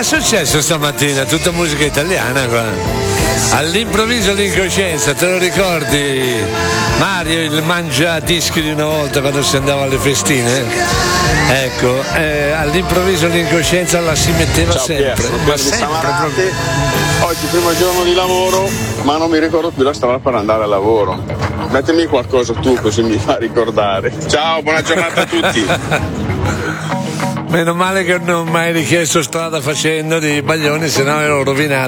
successo stamattina? Tutta musica italiana qua. All'improvviso l'incoscienza, te lo ricordi? Mario, il mangia dischi di una volta quando si andava alle festine? Ecco, all'improvviso l'incoscienza la si metteva. Ciao, sempre. Pier, Ma sempre. Oggi primo giorno di lavoro, ma non mi ricordo più la strada per andare al lavoro. Mettimi qualcosa tu così mi fa ricordare. Ciao, buona giornata a tutti. Meno male che non mi hai richiesto strada facendo di Baglioni, se no ero rovinato.